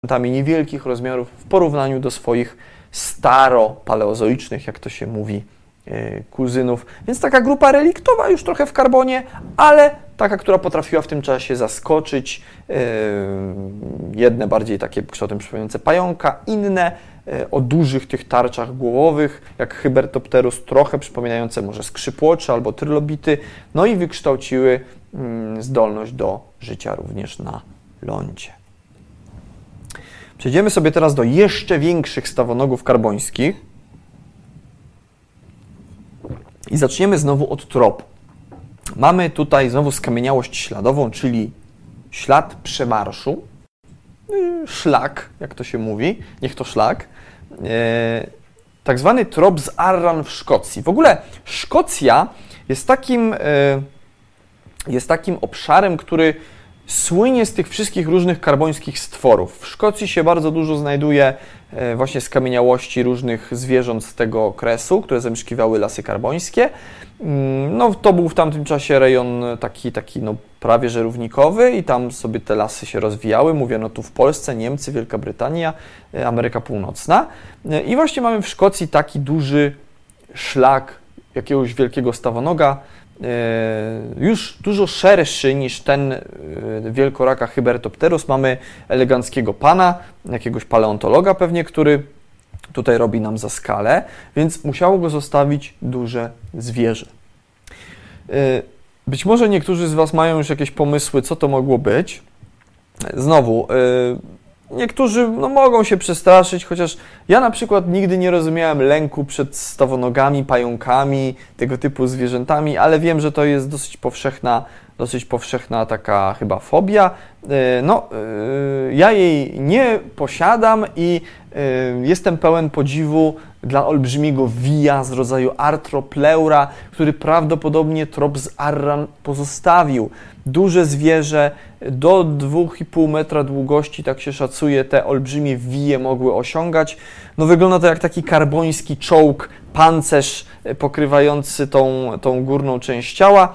niewielkich rozmiarów w porównaniu do swoich staropaleozoicznych, jak to się mówi, kuzynów. Więc taka grupa reliktowa już trochę w karbonie, ale taka, która potrafiła w tym czasie zaskoczyć. Jedne bardziej takie kształtem przypominające pająka, inne o dużych tych tarczach głowowych, jak Hybertopterus, trochę przypominające może skrzypłocze albo trylobity, no i wykształciły zdolność do życia również na lądzie. Przejdziemy sobie teraz do jeszcze większych stawonogów karbońskich i zaczniemy znowu od tropu. Mamy tutaj znowu skamieniałość śladową, czyli ślad przemarszu, szlak, jak to się mówi, niech to szlak, tak zwany trop z Arran w Szkocji. W ogóle Szkocja jest takim obszarem, który słynie z tych wszystkich różnych karbońskich stworów. W Szkocji się bardzo dużo znajduje właśnie skamieniałości różnych zwierząt z tego okresu, które zamieszkiwały lasy karbońskie. No, to był w tamtym czasie rejon taki no, prawie że równikowy i tam sobie te lasy się rozwijały. Mówię, no tu w Polsce, Niemcy, Wielka Brytania, Ameryka Północna. I właśnie mamy w Szkocji taki duży szlak jakiegoś wielkiego stawonoga, już dużo szerszy niż ten wielkoraka Hybertopterus. Mamy eleganckiego pana, jakiegoś paleontologa pewnie, który tutaj robi nam za skalę, więc musiało go zostawić duże zwierzę. Być może niektórzy z Was mają już jakieś pomysły, co to mogło być. Znowu, niektórzy mogą się przestraszyć, chociaż ja na przykład nigdy nie rozumiałem lęku przed stawonogami, pająkami, tego typu zwierzętami, ale wiem, że to jest dosyć powszechna taka chyba fobia. Ja jej nie posiadam i jestem pełen podziwu dla olbrzymiego wija z rodzaju Arthropleura, który prawdopodobnie trop z Arran pozostawił. Duże zwierzę, do 2,5 metra długości, tak się szacuje, te olbrzymie wije mogły osiągać. No wygląda to jak taki karboński czołg, pancerz pokrywający tą górną część ciała.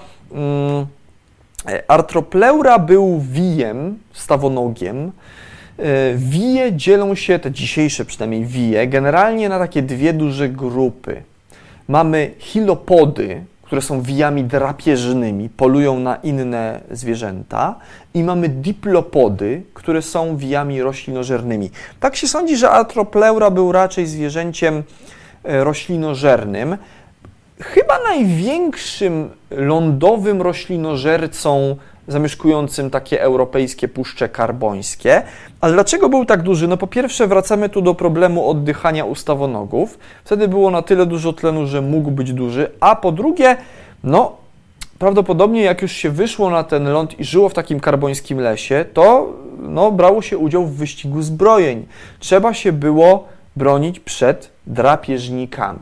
Arthropleura był wijem, stawonogiem. Wije dzielą się, te dzisiejsze przynajmniej wije, generalnie na takie dwie duże grupy. Mamy chilopody, które są wijami drapieżnymi, polują na inne zwierzęta, i mamy diplopody, które są wijami roślinożernymi. Tak się sądzi, że Arthropleura był raczej zwierzęciem roślinożernym. Chyba największym lądowym roślinożercą zamieszkującym takie europejskie puszcze karbońskie. A dlaczego był tak duży? No po pierwsze wracamy tu do problemu oddychania u stawonogów. Wtedy było na tyle dużo tlenu, że mógł być duży. A po drugie, prawdopodobnie jak już się wyszło na ten ląd i żyło w takim karbońskim lesie, to brało się udział w wyścigu zbrojeń. Trzeba się było bronić przed drapieżnikami.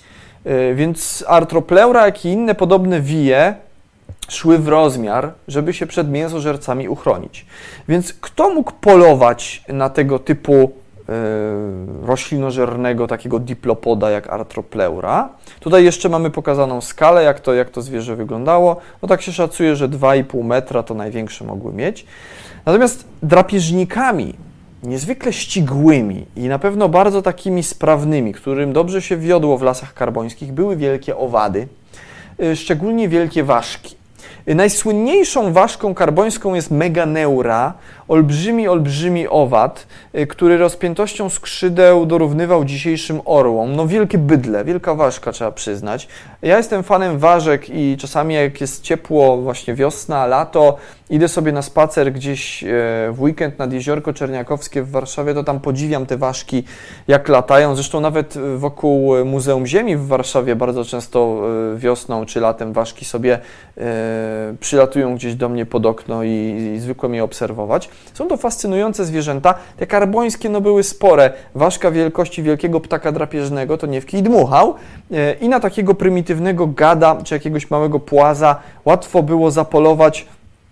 Więc Arthropleura, jak i inne podobne wije szły w rozmiar, żeby się przed mięsożercami uchronić. Więc kto mógł polować na tego typu roślinożernego, takiego diplopoda jak Arthropleura? Tutaj jeszcze mamy pokazaną skalę, jak to zwierzę wyglądało. No tak się szacuje, że 2,5 metra to największe mogły mieć. Natomiast drapieżnikami niezwykle ścigłymi i na pewno bardzo takimi sprawnymi, którym dobrze się wiodło w lasach karbońskich, były wielkie owady, szczególnie wielkie ważki. Najsłynniejszą ważką karbońską jest Meganeura, olbrzymi owad, który rozpiętością skrzydeł dorównywał dzisiejszym orłom. No wielkie bydlę, wielka ważka, trzeba przyznać. Ja jestem fanem ważek i czasami jak jest ciepło, właśnie wiosna, lato, idę sobie na spacer gdzieś w weekend nad Jeziorko Czerniakowskie w Warszawie, to tam podziwiam te ważki, jak latają. Zresztą nawet wokół Muzeum Ziemi w Warszawie bardzo często wiosną czy latem ważki sobie przylatują gdzieś do mnie pod okno i zwykle je obserwować. Są to fascynujące zwierzęta. Te karbońskie były spore. Ważka wielkości wielkiego ptaka drapieżnego to nie w kij dmuchał i na takiego prymitywnego gada czy jakiegoś małego płaza łatwo było zapolować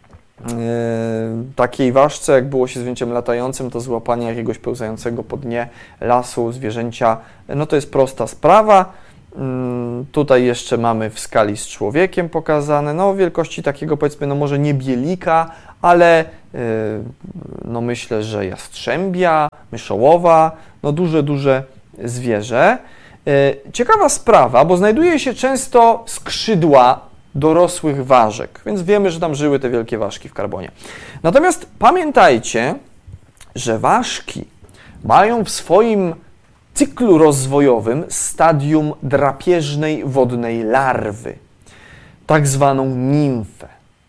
takiej ważce, jak było się zwierzęciem latającym, to złapanie jakiegoś pełzającego po dnie lasu zwierzęcia, to jest prosta sprawa. Tutaj jeszcze mamy w skali z człowiekiem pokazane, no wielkości takiego, powiedzmy, no może nie bielika, ale no myślę, że jastrzębia, myszołowa, no duże zwierzę. Ciekawa sprawa, bo znajduje się często skrzydła dorosłych ważek, więc wiemy, że tam żyły te wielkie ważki w karbonie. Natomiast pamiętajcie, że ważki mają w swoim cyklu rozwojowym stadium drapieżnej wodnej larwy, tak zwaną nimfę.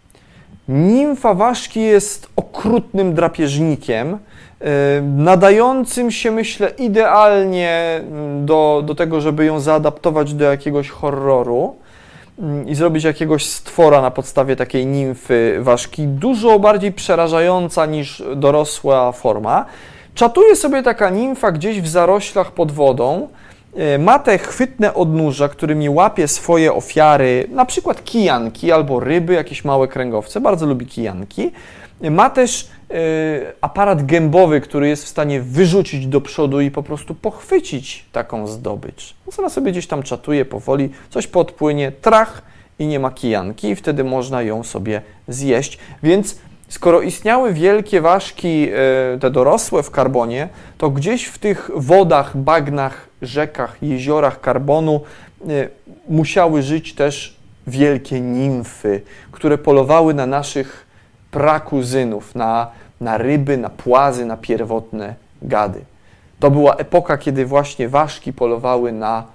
Nimfa ważki jest okrutnym drapieżnikiem, nadającym się, myślę, idealnie do tego, żeby ją zaadaptować do jakiegoś horroru i zrobić jakiegoś stwora na podstawie takiej nimfy ważki, dużo bardziej przerażająca niż dorosła forma. Czatuje sobie taka nimfa gdzieś w zaroślach pod wodą, ma te chwytne odnóża, którymi łapie swoje ofiary, na przykład kijanki albo ryby, jakieś małe kręgowce, bardzo lubi kijanki. Ma też aparat gębowy, który jest w stanie wyrzucić do przodu i po prostu pochwycić taką zdobycz. Więc ona sobie gdzieś tam czatuje powoli, coś podpłynie, trach i nie ma kijanki i wtedy można ją sobie zjeść. Więc skoro istniały wielkie ważki, te dorosłe w karbonie, to gdzieś w tych wodach, bagnach, rzekach, jeziorach karbonu musiały żyć też wielkie nimfy, które polowały na naszych prakuzynów, na ryby, na płazy, na pierwotne gady. To była epoka, kiedy właśnie ważki polowały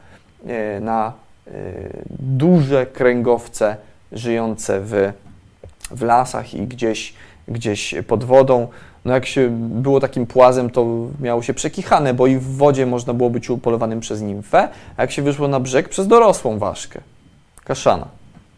na duże kręgowce żyjące w lasach i gdzieś pod wodą. No jak się było takim płazem, to miało się przekichane, bo i w wodzie można było być upolowanym przez nimfę, a jak się wyszło na brzeg, przez dorosłą ważkę, kaszana.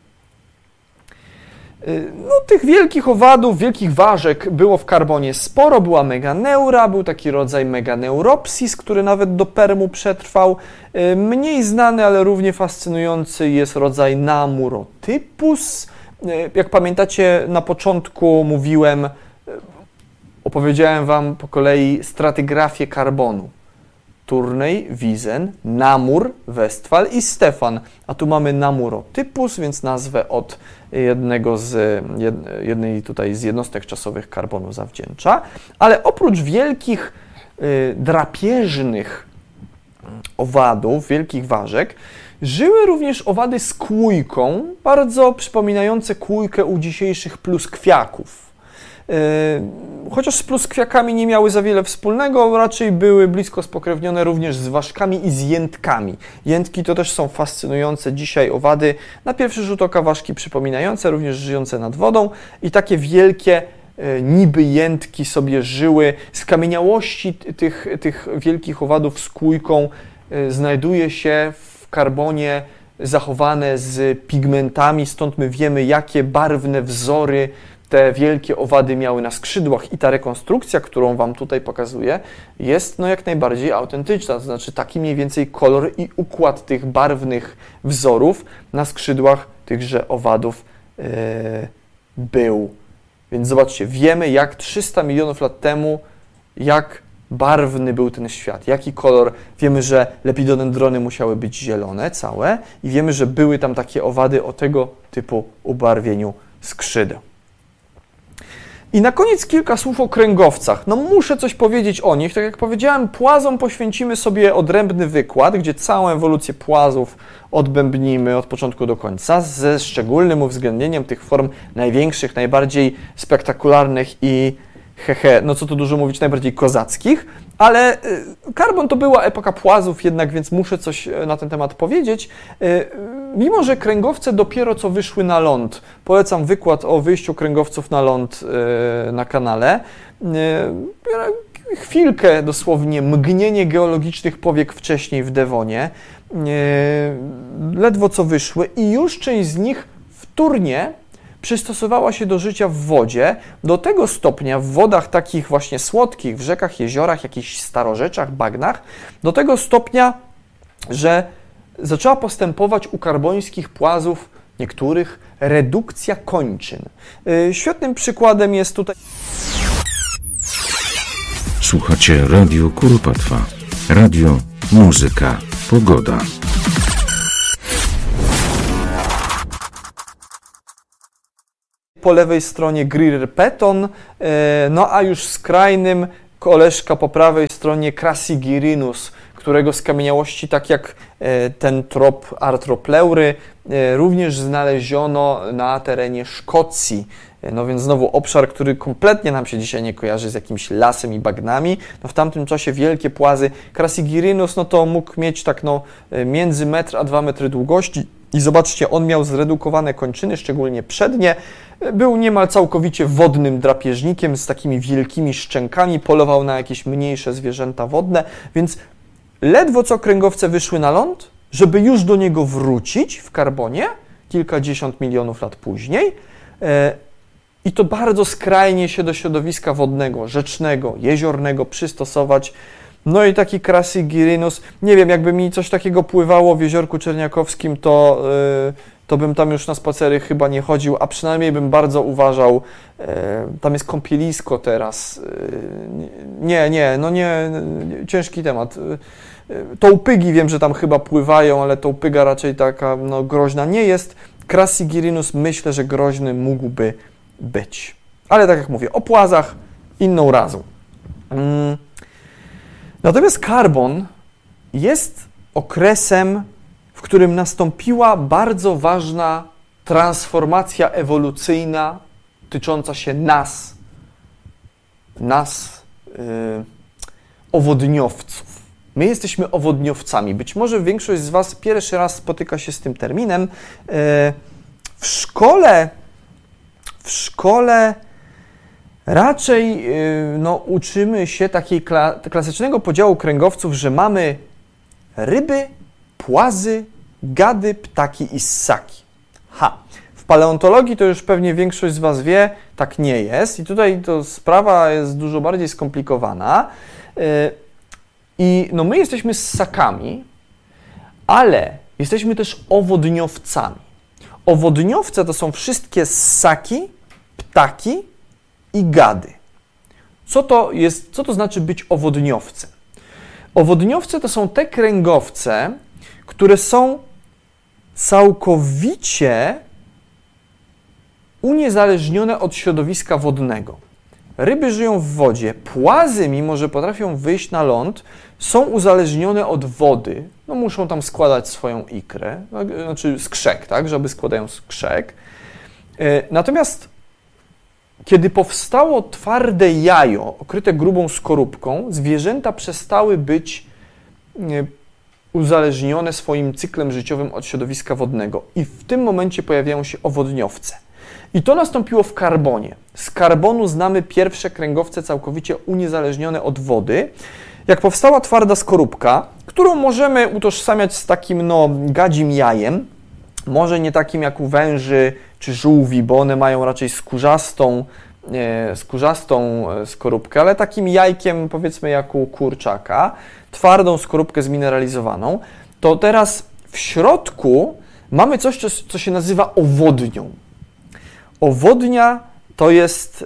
No, tych wielkich owadów, wielkich ważek było w karbonie sporo. Była meganeura, był taki rodzaj meganeuropsis, który nawet do Permu przetrwał. Mniej znany, ale równie fascynujący jest rodzaj Namurotypus. Jak pamiętacie, na początku opowiedziałem Wam po kolei stratygrafię karbonu. Turnej, Wiesen, Namur, Westfal i Stefan. A tu mamy Namurotypus, więc nazwę od jednej tutaj z jednostek czasowych karbonu zawdzięcza. Ale oprócz wielkich drapieżnych owadów, wielkich ważek, żyły również owady z kłójką, bardzo przypominające kłójkę u dzisiejszych pluskwiaków. Chociaż z pluskwiakami nie miały za wiele wspólnego, raczej były blisko spokrewnione również z ważkami i z jętkami. Jętki to też są fascynujące dzisiaj owady, na pierwszy rzut oka ważki przypominające, również żyjące nad wodą i takie wielkie niby jętki sobie żyły. Skamieniałości tych wielkich owadów z kłójką znajduje się w karbonie zachowane z pigmentami, stąd my wiemy, jakie barwne wzory te wielkie owady miały na skrzydłach i ta rekonstrukcja, którą Wam tutaj pokazuję, jest no jak najbardziej autentyczna, to znaczy taki mniej więcej kolor i układ tych barwnych wzorów na skrzydłach tychże owadów był. Więc zobaczcie, wiemy jak 300 milionów lat temu, jak barwny był ten świat, jaki kolor. Wiemy, że lepidodendrony musiały być zielone całe i wiemy, że były tam takie owady o tego typu ubarwieniu skrzydeł. I na koniec kilka słów o kręgowcach. No muszę coś powiedzieć o nich. Tak jak powiedziałem, płazom poświęcimy sobie odrębny wykład, gdzie całą ewolucję płazów odbębnimy od początku do końca, ze szczególnym uwzględnieniem tych form największych, najbardziej spektakularnych i no co tu dużo mówić, najbardziej kozackich, ale karbon to była epoka płazów jednak, więc muszę coś na ten temat powiedzieć. Mimo że kręgowce dopiero co wyszły na ląd, polecam wykład o wyjściu kręgowców na ląd na kanale, chwilkę dosłownie, mgnienie geologicznych powiek wcześniej w Devonie, ledwo co wyszły i już część z nich wtórnie przystosowała się do życia w wodzie, do tego stopnia w wodach takich właśnie słodkich, w rzekach, jeziorach, jakichś starorzeczach, bagnach, do tego stopnia, że zaczęła postępować u karbońskich płazów niektórych redukcja kończyn. Świetnym przykładem jest tutaj... Słuchacie Radio Kuropatwa. Radio, muzyka, pogoda. po lewej stronie Grirpeton, no a już skrajnym koleżka po prawej stronie Crassigyrinus, którego skamieniałości, tak jak ten trop Artropleury, również znaleziono na terenie Szkocji. No więc znowu obszar, który kompletnie nam się dzisiaj nie kojarzy z jakimś lasem i bagnami. No w tamtym czasie wielkie płazy. Crassigyrinus, no to mógł mieć tak między 1 a 2 metry długości. I zobaczcie, on miał zredukowane kończyny, szczególnie przednie. Był niemal całkowicie wodnym drapieżnikiem z takimi wielkimi szczękami, polował na jakieś mniejsze zwierzęta wodne, więc ledwo co kręgowce wyszły na ląd, żeby już do niego wrócić w karbonie, kilkadziesiąt milionów lat później, i to bardzo skrajnie się do środowiska wodnego, rzecznego, jeziornego przystosować. No i taki Crassigyrinus, nie wiem, jakby mi coś takiego pływało w Jeziorku Czerniakowskim, to bym tam już na spacery chyba nie chodził, a przynajmniej bym bardzo uważał, tam jest kąpielisko teraz, ciężki temat. Tołpygi wiem, że tam chyba pływają, ale tołpyga raczej taka groźna nie jest. Crassigyrinus myślę, że groźny mógłby być. Ale tak jak mówię, o płazach inną razą. Natomiast karbon jest okresem, w którym nastąpiła bardzo ważna transformacja ewolucyjna tycząca się nas, owodniowców. My jesteśmy owodniowcami. Być może większość z Was pierwszy raz spotyka się z tym terminem. W szkole raczej uczymy się takiego klasycznego podziału kręgowców, że mamy ryby, płazy, gady, ptaki i ssaki. W paleontologii to już pewnie większość z Was wie, tak nie jest. I tutaj to sprawa jest dużo bardziej skomplikowana. I my jesteśmy ssakami, ale jesteśmy też owodniowcami. Owodniowce to są wszystkie ssaki, ptaki i gady. Co to znaczy być owodniowcem? Owodniowce to są te kręgowce, które są całkowicie uniezależnione od środowiska wodnego. Ryby żyją w wodzie, płazy, mimo że potrafią wyjść na ląd, są uzależnione od wody. Muszą tam składać swoją ikrę, znaczy skrzek, tak? Żaby składają skrzek. Natomiast kiedy powstało twarde jajo okryte grubą skorupką, zwierzęta przestały być uzależnione swoim cyklem życiowym od środowiska wodnego i w tym momencie pojawiają się owodniowce. I to nastąpiło w karbonie. Z karbonu znamy pierwsze kręgowce całkowicie uniezależnione od wody. Jak powstała twarda skorupka, którą możemy utożsamiać z takim gadzim jajem, może nie takim jak u węży czy żółwi, bo one mają raczej skórzastą skorupkę, ale takim jajkiem, powiedzmy, jak u kurczaka, twardą skorupkę zmineralizowaną, to teraz w środku mamy coś, co się nazywa owodnią. Owodnia to jest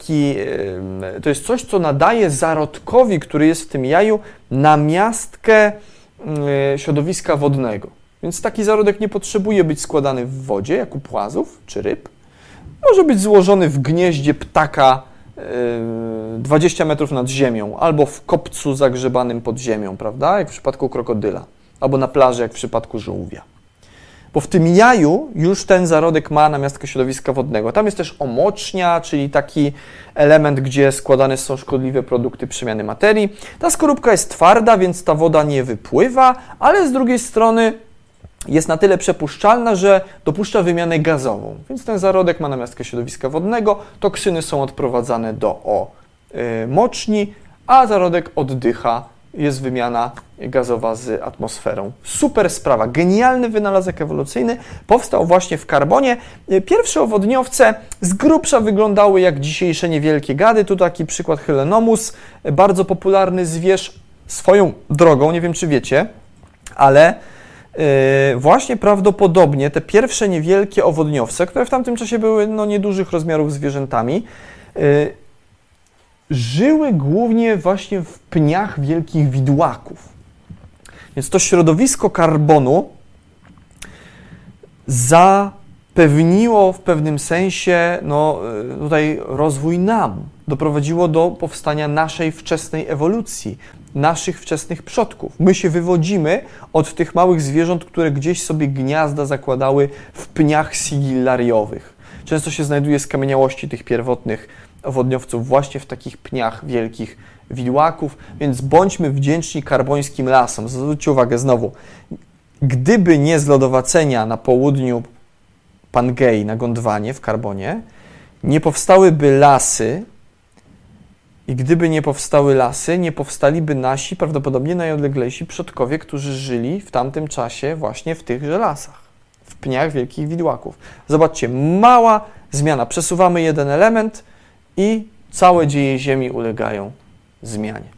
coś, co nadaje zarodkowi, który jest w tym jaju, namiastkę środowiska wodnego. Więc taki zarodek nie potrzebuje być składany w wodzie, jak u płazów czy ryb. Może być złożony w gnieździe ptaka 20 metrów nad ziemią, albo w kopcu zagrzebanym pod ziemią, prawda? Jak w przypadku krokodyla, albo na plaży, jak w przypadku żółwia. Bo w tym jaju już ten zarodek ma namiastkę środowiska wodnego. Tam jest też omocznia, czyli taki element, gdzie składane są szkodliwe produkty przemiany materii. Ta skorupka jest twarda, więc ta woda nie wypływa, ale z drugiej strony jest na tyle przepuszczalna, że dopuszcza wymianę gazową. Więc ten zarodek ma namiastkę środowiska wodnego, toksyny są odprowadzane do moczni, a zarodek oddycha, jest wymiana gazowa z atmosferą. Super sprawa, genialny wynalazek ewolucyjny, powstał właśnie w karbonie. Pierwsze owodniowce z grubsza wyglądały jak dzisiejsze niewielkie gady. Tu taki przykład Hylonomus, bardzo popularny zwierz swoją drogą, nie wiem czy wiecie, ale właśnie prawdopodobnie te pierwsze niewielkie owodniowce, które w tamtym czasie były niedużych rozmiarów zwierzętami, żyły głównie właśnie w pniach wielkich widłaków. Więc to środowisko karbonu zapewniło w pewnym sensie tutaj rozwój nam, doprowadziło do powstania naszej wczesnej ewolucji, naszych wczesnych przodków. My się wywodzimy od tych małych zwierząt, które gdzieś sobie gniazda zakładały w pniach sigilariowych. Często się znajduje skamieniałości tych pierwotnych owodniowców właśnie w takich pniach wielkich widłaków, więc bądźmy wdzięczni karbońskim lasom. Zwróćcie uwagę znowu, gdyby nie zlodowacenia na południu Pangei, na Gondwanie w Karbonie, nie powstałyby lasy i gdyby nie powstały lasy, nie powstaliby nasi prawdopodobnie najodleglejsi przodkowie, którzy żyli w tamtym czasie właśnie w tychże lasach, w pniach wielkich widłaków. Zobaczcie, mała zmiana. Przesuwamy jeden element i całe dzieje Ziemi ulegają zmianie.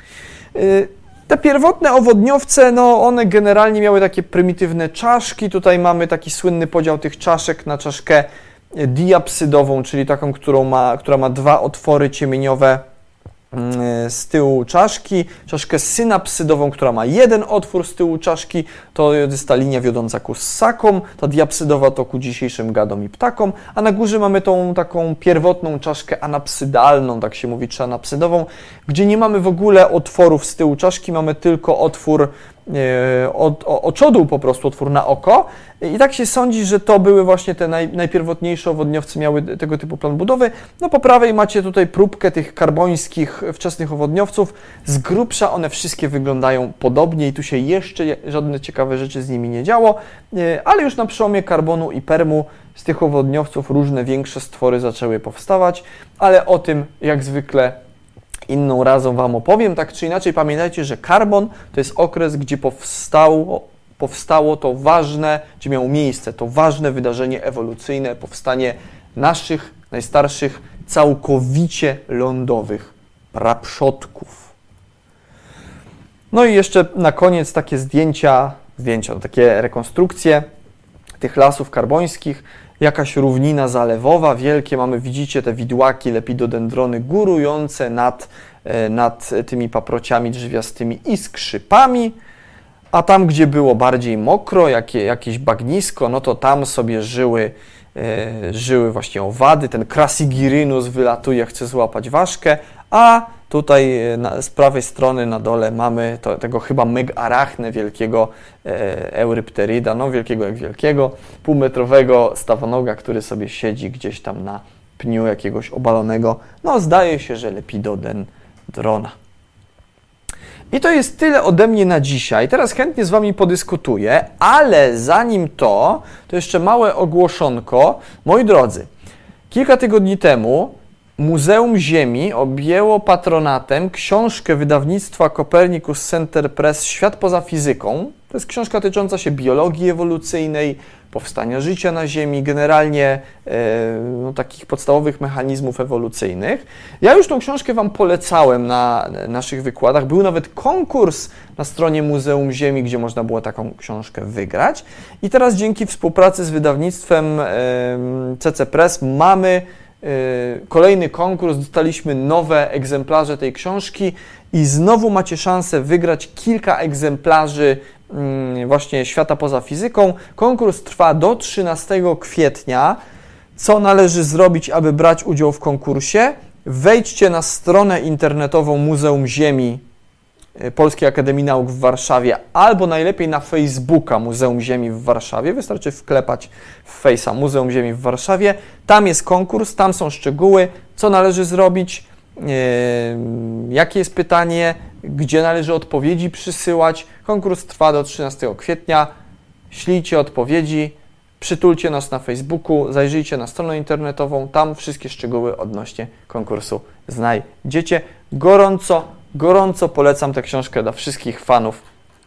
Te pierwotne owodniowce, one generalnie miały takie prymitywne czaszki. Tutaj mamy taki słynny podział tych czaszek na czaszkę diapsydową, czyli taką, która ma dwa otwory ciemieniowe z tyłu czaszki, czaszkę synapsydową, która ma jeden otwór z tyłu czaszki, to jest ta linia wiodąca ku ssakom, ta diapsydowa to ku dzisiejszym gadom i ptakom, a na górze mamy tą taką pierwotną czaszkę anapsydalną, tak się mówi, czy anapsydową, gdzie nie mamy w ogóle otworów z tyłu czaszki, mamy tylko otwór oczodół, po prostu otwór na oko. I tak się sądzi, że to były właśnie te najpierwotniejsze owodniowce, miały tego typu plan budowy. Po prawej macie tutaj próbkę tych karbońskich wczesnych owodniowców. Z grubsza one wszystkie wyglądają podobnie i tu się jeszcze żadne ciekawe rzeczy z nimi nie działo, ale już na przełomie karbonu i permu z tych owodniowców różne większe stwory zaczęły powstawać, ale o tym jak zwykle inną razą Wam opowiem. Tak czy inaczej pamiętajcie, że karbon to jest okres, gdzie powstało to ważne, gdzie miało miejsce to ważne wydarzenie ewolucyjne, powstanie naszych najstarszych, całkowicie lądowych praprzodków. No i jeszcze na koniec takie zdjęcia, takie rekonstrukcje tych lasów karbońskich. Jakaś równina zalewowa, wielkie mamy, widzicie te widłaki, lepidodendrony górujące nad tymi paprociami drzewiastymi i skrzypami, a tam, gdzie było bardziej mokro, jakieś bagnisko, to tam sobie żyły właśnie owady, ten Crassigyrinus wylatuje, chce złapać ważkę, a tutaj z prawej strony na dole mamy tego chyba megarachne wielkiego eurypteryda, wielkiego jak wielkiego, półmetrowego stawonoga, który sobie siedzi gdzieś tam na pniu jakiegoś obalonego, zdaje się, że lepidodendrona. I to jest tyle ode mnie na dzisiaj. Teraz chętnie z Wami podyskutuję, ale zanim to jeszcze małe ogłoszonko. Moi drodzy, kilka tygodni temu Muzeum Ziemi objęło patronatem książkę wydawnictwa Copernicus Center Press Świat poza fizyką. To jest książka dotycząca się biologii ewolucyjnej, powstania życia na Ziemi, generalnie takich podstawowych mechanizmów ewolucyjnych. Ja już tą książkę Wam polecałem na naszych wykładach. Był nawet konkurs na stronie Muzeum Ziemi, gdzie można było taką książkę wygrać. I teraz dzięki współpracy z wydawnictwem CC Press mamy kolejny konkurs, dostaliśmy nowe egzemplarze tej książki i znowu macie szansę wygrać kilka egzemplarzy właśnie Świata poza fizyką. Konkurs trwa do 13 kwietnia. Co należy zrobić, aby brać udział w konkursie? Wejdźcie na stronę internetową Muzeum Ziemi Polskiej Akademii Nauk w Warszawie albo najlepiej na Facebooka Muzeum Ziemi w Warszawie. Wystarczy wklepać w Face'a Muzeum Ziemi w Warszawie. Tam jest konkurs, tam są szczegóły, co należy zrobić, jakie jest pytanie, gdzie należy odpowiedzi przysyłać. Konkurs trwa do 13 kwietnia. Ślijcie odpowiedzi, przytulcie nas na Facebooku, zajrzyjcie na stronę internetową, tam wszystkie szczegóły odnośnie konkursu znajdziecie. Gorąco polecam tę książkę dla wszystkich fanów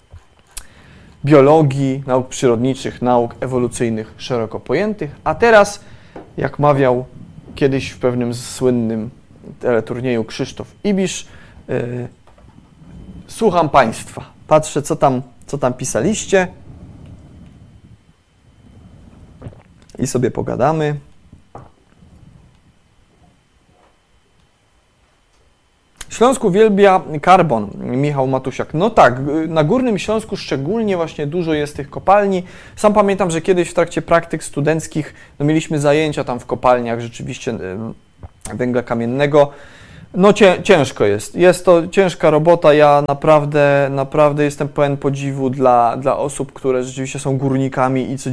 biologii, nauk przyrodniczych, nauk ewolucyjnych szeroko pojętych. A teraz, jak mawiał kiedyś w pewnym słynnym teleturnieju Krzysztof Ibisz, słucham Państwa. Patrzę, co tam pisaliście i sobie pogadamy. Śląsk uwielbia karbon, Michał Matusiak. No tak, na Górnym Śląsku szczególnie właśnie dużo jest tych kopalni. Sam pamiętam, że kiedyś w trakcie praktyk studenckich no mieliśmy zajęcia tam w kopalniach rzeczywiście węgla kamiennego. No ciężko jest. Jest to ciężka robota. Ja naprawdę jestem pełen podziwu dla osób, które rzeczywiście są górnikami i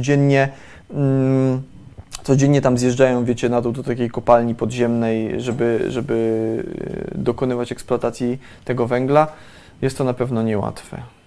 codziennie tam zjeżdżają, wiecie, na dół do takiej kopalni podziemnej, żeby dokonywać eksploatacji tego węgla. Jest to na pewno niełatwe.